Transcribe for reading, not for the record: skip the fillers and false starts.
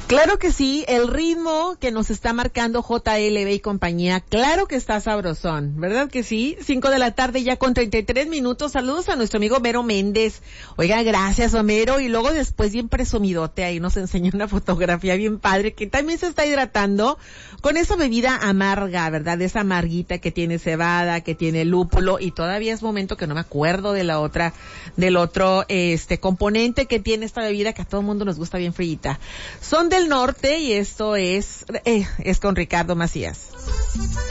Claro que sí, el ritmo que nos está marcando JLB y compañía, claro que está sabrosón, ¿verdad que sí? 5 de la tarde ya con 33 minutos, saludos a nuestro amigo Homero Méndez. Oiga, gracias Homero, y luego después bien presumidote, ahí nos enseñó una fotografía bien padre, que también se está hidratando con esa bebida amarga, ¿verdad? Esa amarguita que tiene cebada, que tiene lúpulo, y todavía es momento que no me acuerdo de la otra, del otro, componente que tiene esta bebida que a todo el mundo nos gusta bien frita. Son del norte y esto es con Ricardo Macías.